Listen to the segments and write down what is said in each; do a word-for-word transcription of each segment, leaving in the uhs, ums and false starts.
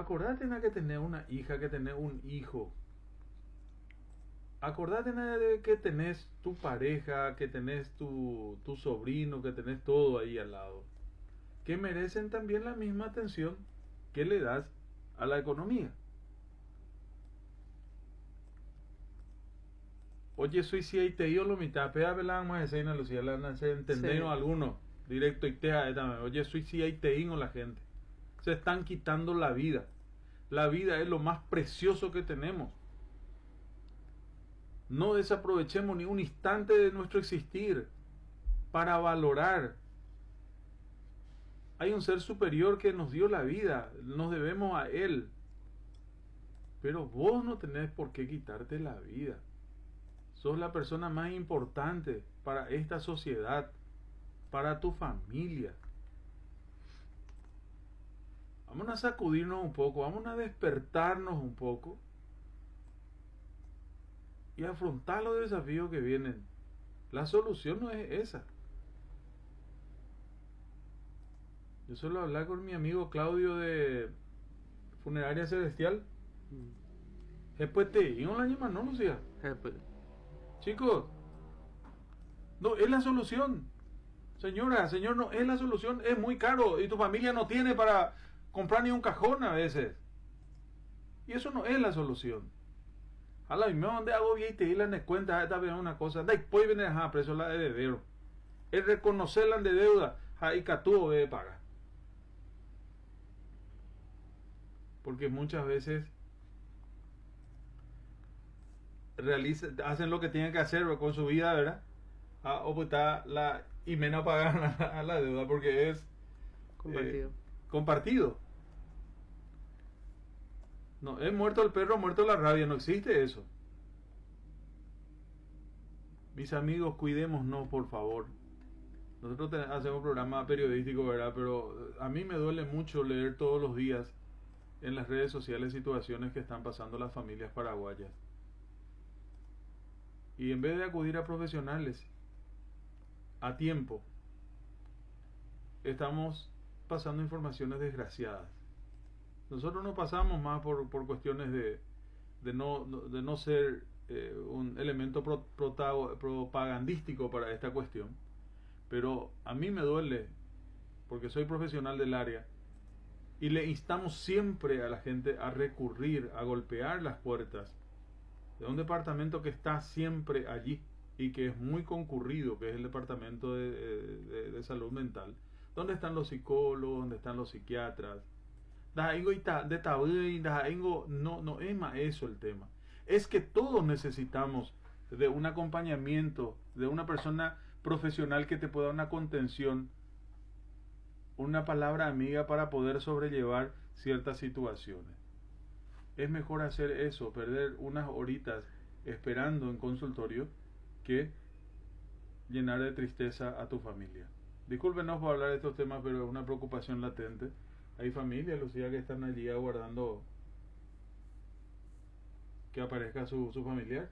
acordate na que tenés una hija, que tenés un hijo. Acordate na de que tenés tu pareja, que tenés tu, tu sobrino, que tenés todo ahí al lado. Que merecen también la misma atención que le das a la economía. Oye, soy si hay te ido lo mitad, pega velan más escena, Lucía, la nace entendieron Sí. algunos, directo y te también. Oye, soy si hay te la gente. Se están quitando la vida. La vida es lo más precioso que tenemos. No desaprovechemos ni un instante de nuestro existir para valorar. Hay un ser superior que nos dio la vida, nos debemos a él. Pero vos no tenés por qué quitarte la vida. Sos la persona más importante para esta sociedad, para tu familia. Vamos a sacudirnos un poco, vamos a despertarnos un poco y afrontar los desafíos que vienen. La solución no es esa. Yo suelo hablar con mi amigo Claudio de Funeraria Celestial. Mm. Después te digo la llama, no, Lucía. Eh, pues, Chicos, no es la solución. Señora, señor, no es la solución. Es muy caro y tu familia no tiene para comprar ni un cajón a veces. Y eso no es la solución. A la misma donde hago bien y te dilan de cuenta, esta vez una cosa. Después viene a preso la de deudero. Es reconocerla de deuda. Ahí catuvo debe pagar. Porque muchas veces realizan, hacen lo que tienen que hacer con su vida, ¿verdad? Ah, o pues está la y menos pagan a la, a la deuda porque es compartido. eh, compartido. No, es muerto el perro, muerto la rabia, no existe eso. Mis amigos, cuidémonos, por favor. Nosotros te, hacemos programa periodístico, ¿verdad? Pero a mí me duele mucho leer todos los días en las redes sociales situaciones que están pasando las familias paraguayas. Y en vez de acudir a profesionales a tiempo, estamos pasando informaciones desgraciadas. Nosotros no pasamos más por, por cuestiones de, de, no, de no ser eh, un elemento pro, pro, propagandístico para esta cuestión, pero a mí me duele porque soy profesional del área y le instamos siempre a la gente a recurrir, a golpear las puertas de un departamento que está siempre allí y que es muy concurrido, que es el departamento de, de, de salud mental, donde están los psicólogos, donde están los psiquiatras. No, no es más eso el tema. Es que todos necesitamos de un acompañamiento, de una persona profesional que te pueda dar una contención, una palabra amiga para poder sobrellevar ciertas situaciones. Es mejor hacer eso, perder unas horitas esperando en consultorio, que llenar de tristeza a tu familia. Discúlpenos por hablar de estos temas, pero es una preocupación latente. Hay familias, Lucía, que están allí aguardando que aparezca su, su familiar.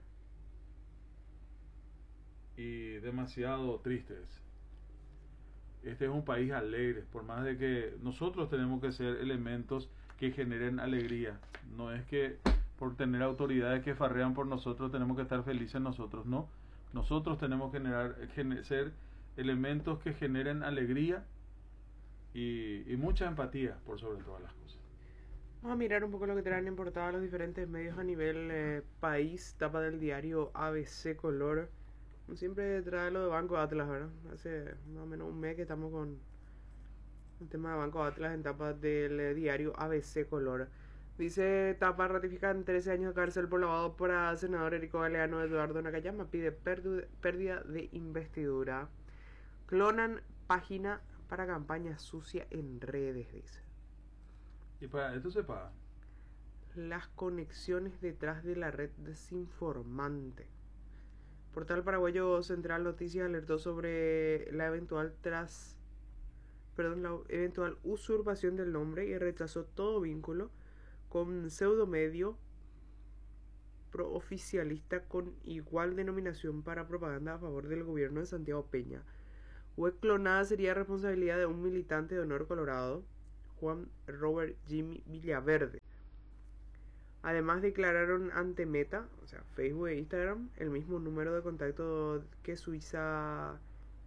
Y demasiado tristes. Este es un país alegre, por más de que nosotros tenemos que ser elementos que generen alegría. No es que por tener autoridades que farrean por nosotros tenemos que estar felices nosotros, no. Nosotros tenemos que generar, gener, ser elementos que generen alegría y, y mucha empatía por sobre todas las cosas. Vamos a mirar un poco lo que traen en portada los diferentes medios a nivel eh, país. Tapa del diario A B C Color. Siempre trae lo de Banco Atlas, ¿verdad? Hace más o menos un mes que estamos con el tema de Banco Atlas en tapa del eh, diario A B C Color. Dice: tapa ratifican trece años de cárcel por lavado para senador Erico Galeano. Eduardo Nakayama pide pérdida de investidura. Clonan página para campaña sucia en redes, dice. Y para esto se paga. Las conexiones detrás de la red desinformante. Portal paraguayo Central Noticias alertó sobre la eventual tras perdón, la eventual usurpación del nombre y rechazó todo vínculo con pseudomedio prooficialista con igual denominación para propaganda a favor del gobierno de Santiago Peña. Web clonada sería responsabilidad de un militante de Honor Colorado. Juan Robert Jimmy Villaverde. Además declararon ante Meta, o sea, Facebook e Instagram, el mismo número de contacto que Suiza...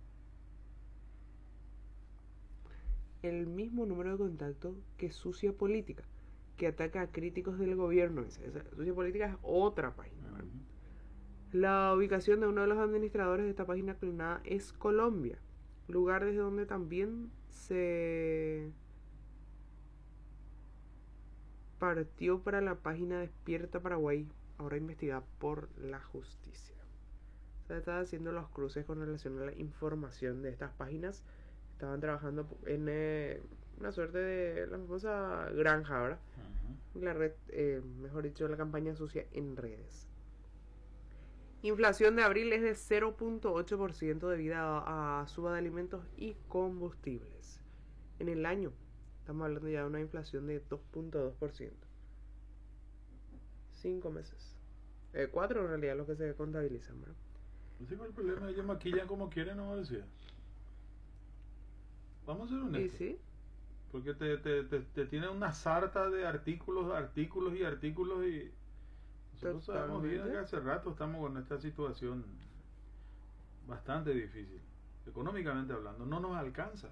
El mismo número de contacto que Sucia Política, que ataca a críticos del gobierno. Esa, Sucia Política es otra página. Uh-huh. La ubicación de uno de los administradores de esta página clonada es Colombia, lugar desde donde también se... partió para la página Despierta Paraguay, ahora investigada por la justicia. Se está haciendo los cruces con relación a la información de estas páginas. Estaban trabajando en eh, una suerte de la famosa granja, ¿verdad? Uh-huh. La red, eh, mejor dicho, la campaña sucia en redes. Inflación de abril es de cero punto ocho por ciento debido a, a suba de alimentos y combustibles. En el año estamos hablando ya de una inflación de dos punto dos por ciento. Cinco meses. Eh, cuatro en realidad lo que se contabilizan, ¿verdad? No sé cuál es el problema, ellos maquillan como quieren, no me decía. Vamos a ser honestos. ¿Y sí? Porque te, te, te, te tiene una sarta de artículos, artículos y artículos y... Nosotros sabemos bien que hace rato estamos con esta situación bastante difícil. Económicamente hablando, no nos alcanza.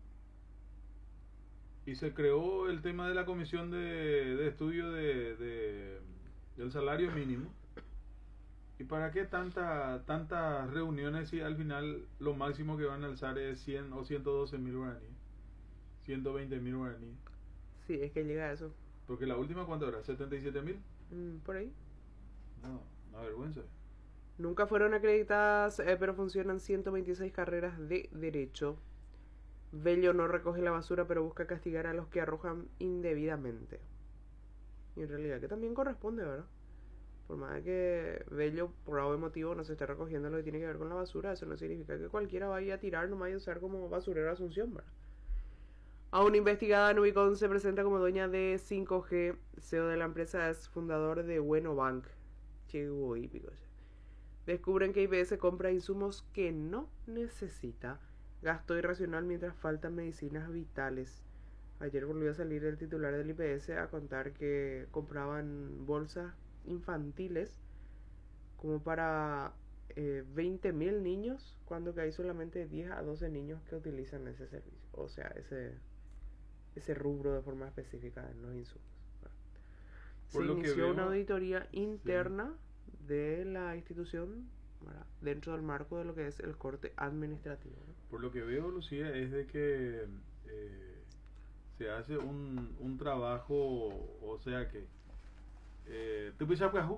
Y se creó el tema de la comisión de, de estudio de, de, del salario mínimo. ¿Y para qué tanta, tantas reuniones si al final lo máximo que van a alzar es cien o ciento doce mil guaraníes? ciento veinte mil guaraníes. Sí, es que llega a eso. Porque la última, ¿cuánto era? ¿setenta y siete mil? Mm, por ahí. No, una vergüenza. Nunca fueron acreditadas, eh, pero funcionan ciento veintiséis carreras de derecho. Bello no recoge la basura, pero busca castigar a los que arrojan indebidamente. Y en realidad que también corresponde, ¿verdad? Por más que Bello, por algún motivo, no se esté recogiendo lo que tiene que ver con la basura, eso no significa que cualquiera vaya a tirar nomás y usar como basurero Asunción, ¿verdad? Aún investigada, Nubicon se presenta como dueña de cinco G. C E O de la empresa es fundador de Bueno Bank. Che, hípico. Descubren que I P S compra insumos que no necesita. Gasto irracional mientras faltan medicinas vitales. Ayer volvió a salir el titular del I P S a contar que compraban bolsas infantiles como para eh, veinte mil niños, cuando que hay solamente diez a doce niños que utilizan ese servicio. O sea, ese, ese rubro de forma específica en los insumos. Se inició veo, una auditoría interna sí. de la institución, ¿verdad?, dentro del marco de lo que es el corte administrativo, ¿no? Por lo que veo, Lucía, es de que eh, se hace un, un trabajo, o sea que eh, tú piensas que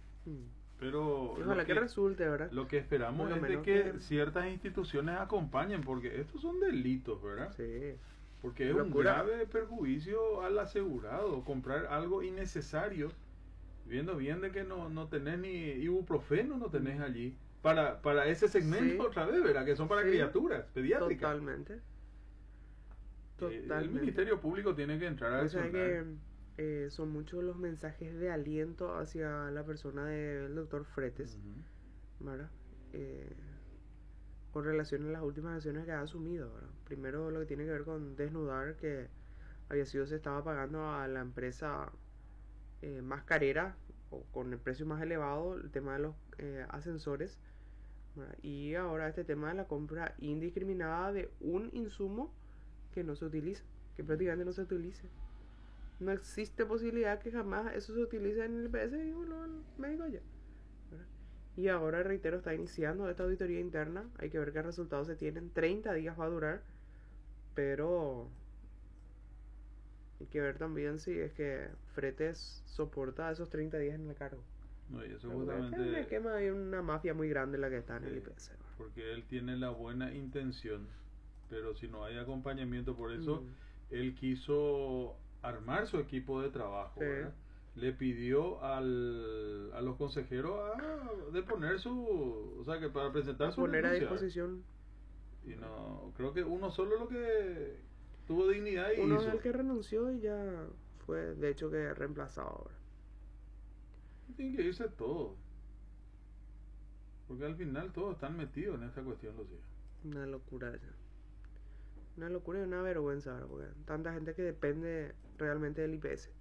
pero ojalá que, que resulte, ¿verdad? Lo que esperamos lo es de que, que ciertas instituciones acompañen, porque estos son delitos, ¿verdad? Sí. Porque es Locura. un grave perjuicio al asegurado comprar algo innecesario, viendo bien de que no, no tenés ni ibuprofeno, no tenés allí para, para ese segmento, sí. otra vez, ¿verdad? Que son para sí. criaturas pediátricas. Totalmente. Totalmente. El Ministerio Público tiene que entrar a eso. O sea que eh, son muchos los mensajes de aliento hacia la persona del doctor Fretes, uh-huh. ¿verdad? Eh, con relación a las últimas acciones que ha asumido, ¿verdad? Primero lo que tiene que ver con desnudar, que había sido, se estaba pagando a la empresa eh, más carera o con el precio más elevado el tema de los eh, ascensores, ¿verdad? Y ahora este tema de la compra indiscriminada de un insumo que no se utiliza, que prácticamente no se utilice. No existe posibilidad que jamás eso se utilice en el I P S y bueno, el médico ya, ¿verdad? Y ahora, reitero, está iniciando esta auditoría interna. Hay que ver qué resultados se tienen. treinta días va a durar. Pero hay que ver también si es que Fretes soporta esos treinta días en el cargo. No, y eso justamente... Es un esquema, hay una mafia muy grande la que está en sí, el I P S. Porque él tiene la buena intención, pero si no hay acompañamiento, por eso mm. él quiso armar su equipo de trabajo, sí. ¿verdad? Le pidió al, a los consejeros a deponer su, o sea, que para presentar a su poner renuncia. A disposición. Y no, creo que uno solo lo que tuvo dignidad y uno hizo. es el que renunció y ya fue, de hecho, que reemplazado ahora. Tiene que irse todo, porque al final todos están metidos en esta cuestión, Lucía. Una locura ya. Una locura y una vergüenza, ¿verdad? Porque tanta gente que depende realmente del I P S.